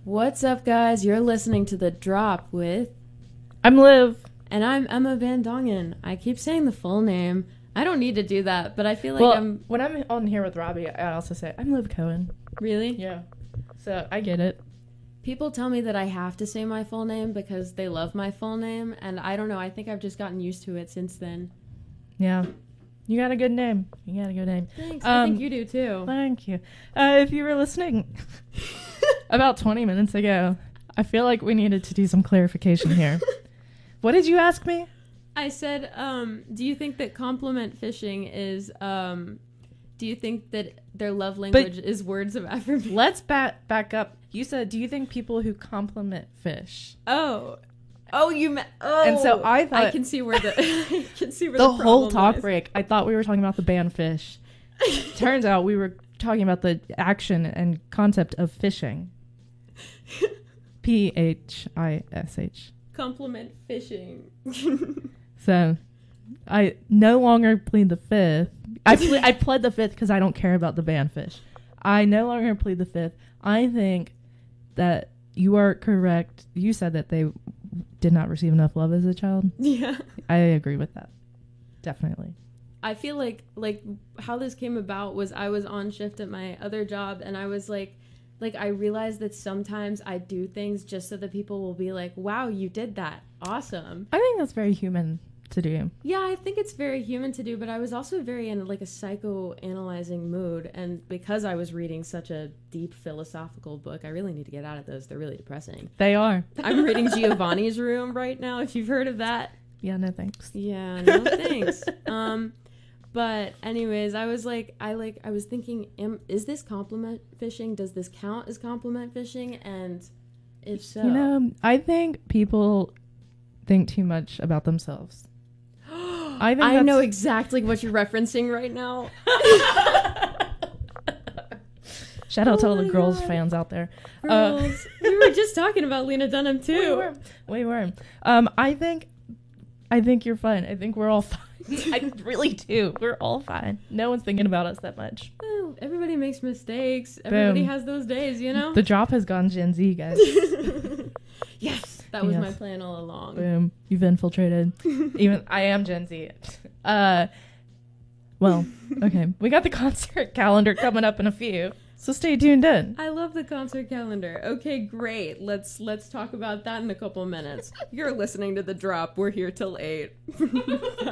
What's up, guys? You're listening to The Drop with... I'm Liv. And I'm Emma Van Dongen. I keep saying the full name. I don't need to do that, but I feel like when I'm on here with Robbie, I also say, I'm Liv Cohen. Really? Yeah. So, I get it. People tell me that I have to say my full name because they love my full name, and I don't know. I think I've just gotten used to it since then. Yeah. You got a good name. Thanks. I think you do, too. Thank you. If you were listening about 20 minutes ago, I feel like we needed to do some clarification here. What did you ask me? I said, do you think that compliment fishing is, do you think that their love language is words of affirmation? Let's back up. You said, do you think people who compliment fish? And so I thought I can see where the the whole talk lies. break. I thought we were talking about the band Fish. Turns out we were talking about the action and concept of fishing. Phish. Compliment fishing. So, I no longer plead the fifth. I pled the fifth because I don't care about the band Fish. I no longer plead the fifth. I think that you are correct. You said that they did not receive enough love as a child. Yeah. I agree with that. Definitely. I feel like how this came about was I was on shift at my other job, and I was like I realized that sometimes I do things just so that people will be like, wow, you did that. Awesome. I think that's very human to do. Yeah, I think it's very human to do, but I was also very in like a psychoanalyzing mood, and because I was reading such a deep philosophical book, I really need to get out of those. They're really depressing. They are. I'm reading Giovanni's Room right now, if you've heard of that. Yeah, no thanks. Yeah, no thanks. But anyways, I was thinking, is this compliment fishing? Does this count as compliment fishing? And if so, You know, I think people think too much about themselves. I know exactly what you're referencing right now. Shout out to all Oh the my girls God. fans out there. Girls. We were just talking about Lena Dunham too. We were. I think you're fine. I think we're all fine. I really do. We're all fine. No one's thinking about us that much. Well, everybody makes mistakes. Everybody Boom. has those days, you know? The drop has gone Gen Z, guys. Yes. That was Yes. my plan all along. Boom. You've infiltrated. Even I am Gen Z. Well, okay. We got the concert calendar coming up in a few. So stay tuned in. I love the concert calendar. Okay, great. Let's talk about that in a couple minutes. You're listening to The Drop. We're here till 8. Bye.